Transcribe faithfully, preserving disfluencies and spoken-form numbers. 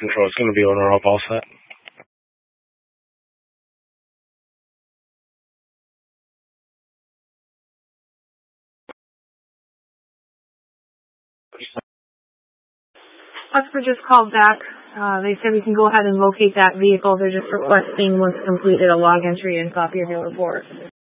control. It's going to be owner up all set. Oxford just called back. Uh, they said we can go ahead and locate that vehicle. They're just requesting, once completed, a log entry and copy of your report.